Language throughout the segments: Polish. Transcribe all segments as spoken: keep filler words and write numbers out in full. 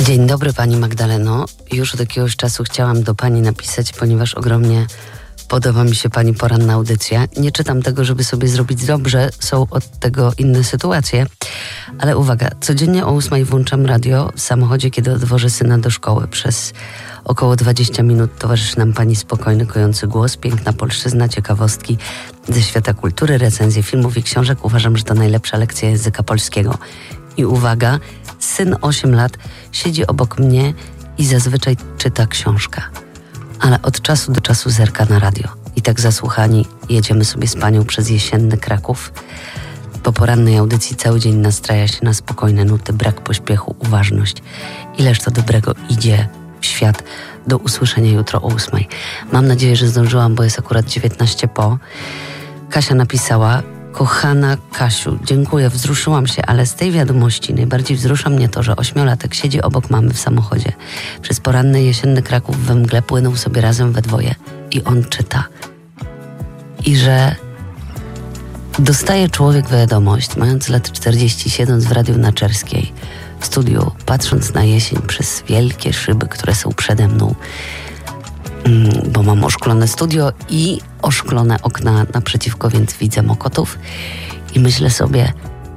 Dzień dobry Pani Magdaleno. Już od jakiegoś czasu chciałam do Pani napisać, ponieważ ogromnie podoba mi się Pani poranna audycja. Nie czytam tego, żeby sobie zrobić dobrze, są od tego inne sytuacje. Ale uwaga, codziennie o ósmej włączam radio w samochodzie, kiedy odwożę syna do szkoły. Przez około dwadzieścia minut towarzyszy nam Pani spokojny, kojący głos, piękna polszczyzna, ciekawostki ze świata kultury, recenzje filmów i książek. Uważam, że to najlepsza lekcja języka polskiego. I uwaga, syn osiem lat siedzi obok mnie i zazwyczaj czyta książkę. Ale od czasu do czasu zerka na radio. I tak zasłuchani jedziemy sobie z Panią przez jesienny Kraków. Po porannej audycji cały dzień nastraja się na spokojne nuty, brak pośpiechu, uważność. Ileż to dobrego idzie w świat. Do usłyszenia jutro o ósmej. Mam nadzieję, że zdążyłam, bo jest akurat dziewiętnaście po. Kasia napisała: kochana Kasiu, dziękuję, wzruszyłam się, ale z tej wiadomości najbardziej wzrusza mnie to, że ośmiolatek siedzi obok mamy w samochodzie. Przez poranny jesienny Kraków we mgle płyną sobie razem we dwoje i on czyta. I że dostaje człowiek wiadomość, mając lat czterdzieści, siedząc w Radiu Naczerskiej, w studiu, patrząc na jesień przez wielkie szyby, które są przede mną, bo mam oszklone studio i oszklone okna naprzeciwko, więc widzę mokotów i myślę sobie,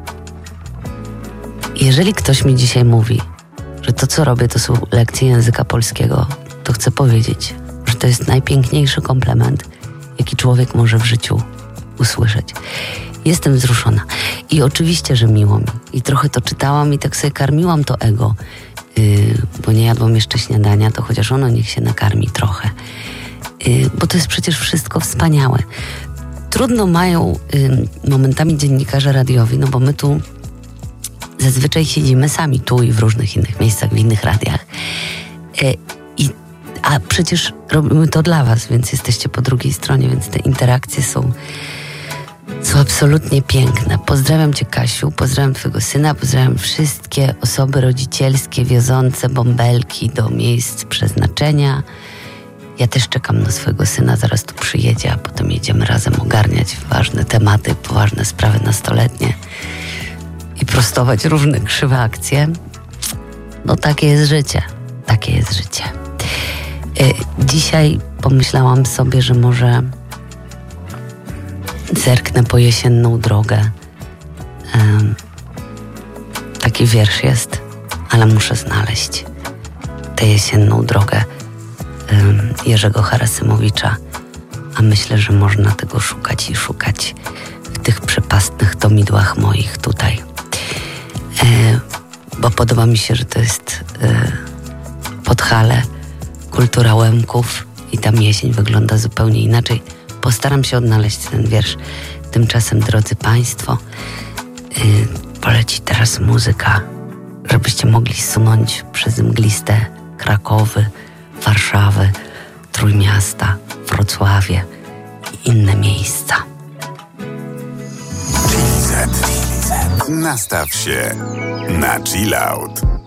jeżeli ktoś mi dzisiaj mówi, że to, co robię, to są lekcje języka polskiego, to chcę powiedzieć, że to jest najpiękniejszy komplement, jaki człowiek może w życiu usłyszeć. Jestem wzruszona i oczywiście, że miło mi i trochę to czytałam i tak sobie karmiłam to ego, Yy, bo nie jadłam jeszcze śniadania, to chociaż ono niech się nakarmi trochę. Yy, bo to jest przecież wszystko wspaniałe. Trudno mają yy, momentami dziennikarze radiowi, no bo my tu zazwyczaj siedzimy sami, tu i w różnych innych miejscach, w innych radiach. Yy, i, a przecież robimy to dla was, więc jesteście po drugiej stronie, więc te interakcje są są absolutnie piękne. Pozdrawiam Cię, Kasiu, pozdrawiam Twojego syna, pozdrawiam wszystkie osoby rodzicielskie wiozące bąbelki do miejsc przeznaczenia. Ja też czekam na swojego syna, zaraz tu przyjedzie, a potem jedziemy razem ogarniać ważne tematy, poważne sprawy nastoletnie i prostować różne krzywe akcje. No takie jest życie, takie jest życie. Yy, dzisiaj pomyślałam sobie, że może zerknę po jesienną drogę. Um, taki wiersz jest, ale muszę znaleźć tę jesienną drogę um, Jerzego Harasymowicza, a myślę, że można tego szukać i szukać w tych przepastnych tomidłach moich tutaj. E, bo podoba mi się, że to jest e, Podhale, kultura Łemków i tam jesień wygląda zupełnie inaczej. Postaram się odnaleźć ten wiersz. Tymczasem, drodzy Państwo, yy, poleci teraz muzyka, żebyście mogli sunąć przez mgliste Krakowy, Warszawy, Trójmiasta, Wrocławie i inne miejsca. Chili Z. Nastaw się na chill out.